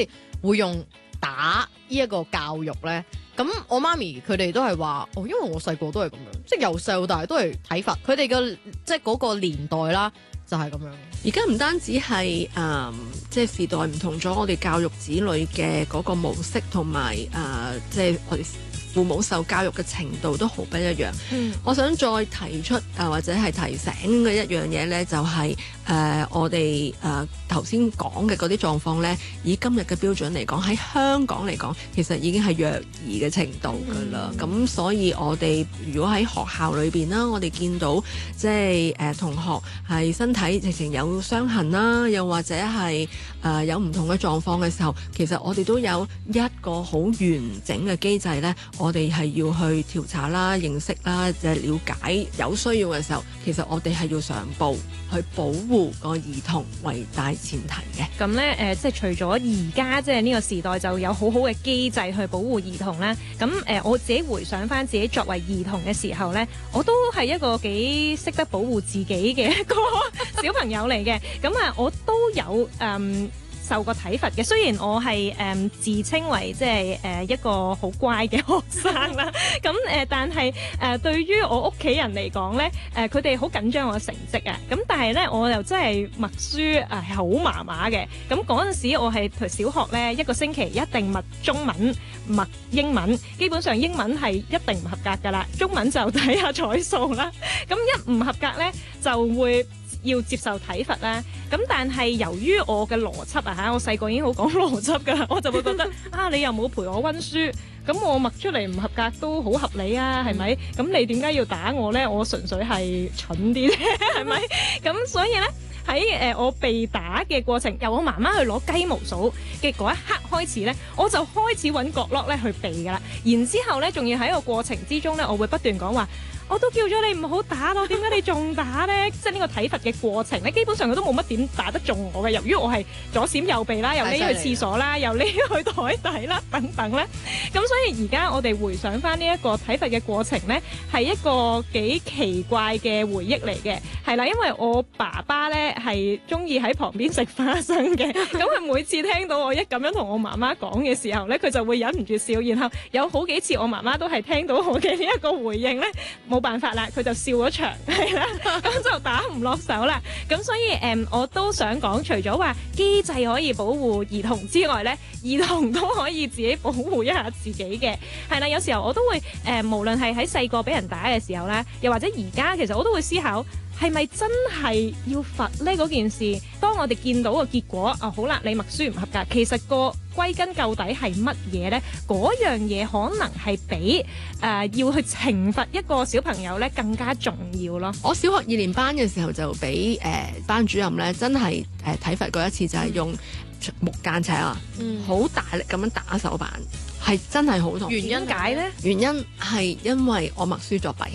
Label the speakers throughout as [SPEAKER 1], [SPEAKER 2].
[SPEAKER 1] 係會用打呢一個教育咧？咁我媽咪佢哋都係話，因為我細個都係咁樣，即係由細到大都係體罰。佢哋嘅即係嗰個年代啦，就係咁樣。
[SPEAKER 2] 而家唔單止係即係時代唔同咗，我哋教育子女嘅嗰個模式同埋即係我哋父母受教育嘅程度都好不一樣。我想再提出或者係提醒嘅一樣嘢呢，就係我哋頭先講嘅嗰啲狀況呢，以今日嘅標準嚟講，喺香港嚟講，其實已經係虐兒嘅程度㗎啦。咁所以我哋如果喺學校裏邊啦，我哋見到即係同學係身體直情有傷痕啦，又或者係有唔同嘅狀況嘅時候，其實我哋都有一個好完整嘅機制呢。我哋係要去調查啦、認識啦、了解，有需要嘅時候，其實我哋係要上報去保護個兒童為大前提嘅。
[SPEAKER 3] 咁咧即係除咗而家即係呢個時代就有好好嘅機制去保護兒童啦。咁我自己回想翻自己作為兒童嘅時候咧，我都係一個幾識得保護自己嘅一個小朋友嚟嘅。咁我都有受過體罰嘅，雖然我係自稱為即係一個好乖嘅學生啦，咁但係對於我屋企人嚟講咧，佢哋好緊張我嘅成績啊，咁但係咧我又真係默書係好麻麻嘅，咁嗰陣時我係小學咧一個星期一定默中文、默英文，基本上英文係一定唔合格㗎啦，中文就睇下彩數啦，咁一唔合格咧就會要接受體罰啦，咁但係由於我嘅邏輯我細個已經好講邏輯㗎啦，我就會覺得你又冇陪我溫書，咁我默出嚟唔合格都好合理啊，係咪？咁你點解要打我呢？我純粹係蠢啲啫，係咪？咁所以呢，喺我被打嘅過程，由我媽媽去攞雞毛掃嘅嗰一刻開始呢，我就開始揾角落咧去避㗎啦。然之後呢，仲要喺個過程之中呢，我會不斷講話。我都叫咗你唔好打咯，點解你仲打呢？即係呢個體罰嘅過程咧，基本上佢都冇乜點打得中我嘅。由於我係左閃右避啦，又匿去廁所啦，又匿去台底啦，等等咧。咁所以而家我哋回想翻呢一個體罰嘅過程咧，係一個幾奇怪嘅回憶嚟嘅。係啦，因為我爸爸咧係中意喺旁邊食花生嘅，咁佢每次聽到我一咁樣同我媽媽講嘅時候咧，佢就會忍唔住笑。然後有好幾次我媽媽都係聽到我嘅呢一個回應咧，冇辦法啦，佢就笑咗場，係啦，咁就打唔落手啦。咁所以我都想講，除咗話機制可以保護兒童之外咧，兒童都可以自己保護一下自己嘅。係啦，有時候我都會無論係喺細個俾人打嘅時候咧，又或者而家，其實我都會思考。係咪真係要罰呢？嗰件事，當我哋見到個結果，好啦，你默書唔合格，其實個歸根究底係乜嘢呢？嗰樣嘢可能係比要去懲罰一個小朋友咧更加重要咯。
[SPEAKER 2] 我小學2年班嘅時候就俾班主任咧真係體罰過一次，就係用木間尺好大力咁樣打手板，係真係好痛。
[SPEAKER 3] 原因解呢？
[SPEAKER 2] 原因係因為我默書作弊。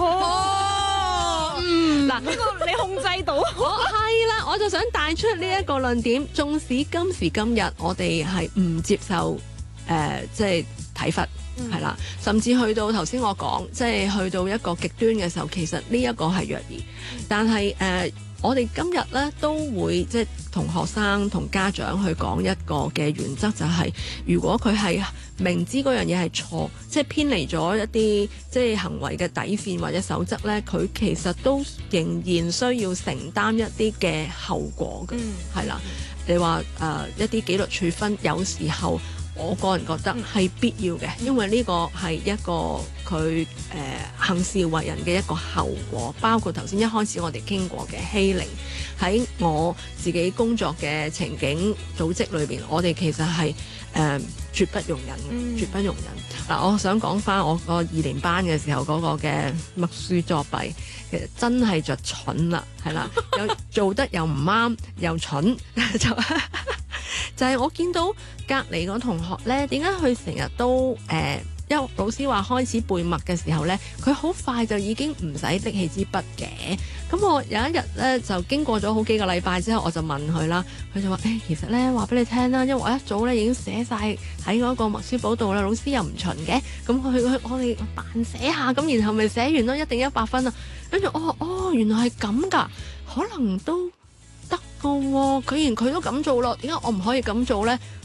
[SPEAKER 3] 嗱，呢個你控制到，
[SPEAKER 2] 係啦，我就想帶出呢一個論點。縱使今時今日我哋係唔接受即係體罰，係啦，甚至去到頭先我講，即係去到一個極端嘅時候，其實呢一個係虐兒。但係我哋今日咧都會即係同學生同家長去講一個嘅原則，就係如果佢係明知嗰樣嘢係錯，即係偏離咗一啲即係行為嘅底線或者守則咧，佢其實都仍然需要承擔一啲嘅後果嘅，係啦。你話一啲紀律處分，有時候我個人覺得係必要嘅，因為呢個係一個佢行事為人嘅一個後果，包括頭先一開始我哋傾過嘅欺凌，喺我自己工作嘅情景組織裏邊，我哋其實係絕不容忍，絕不容忍。嗱，我想講翻我個2年班嘅時候嗰個嘅默書作弊，其實真係就蠢啦，係啦，又做得又唔啱，又蠢就係我見到隔離個同學咧，點解佢成日都因為老師話開始背默嘅時候咧，佢好快就已經唔使拎起支筆嘅。咁我有一日咧就經過咗好幾個禮拜之後，我就問佢啦，佢就話其實咧話俾你聽啦，因為我一早咧已經寫晒喺嗰個默書簿度啦，老師又唔巡嘅，咁我哋扮寫下，咁然後咪寫完咯，一定100分啊。跟住原來係咁㗎，可能都得㗎喎。既然佢都咁做咯，點解我唔可以咁做咧？